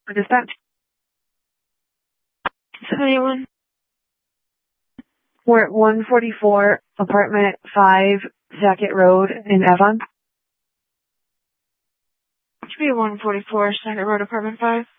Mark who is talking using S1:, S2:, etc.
S1: What is that?
S2: Is anyone?
S1: We're at 144, apartment 5, Sackett Road in Avon.
S2: It should be 144, Sackett Road, apartment 5.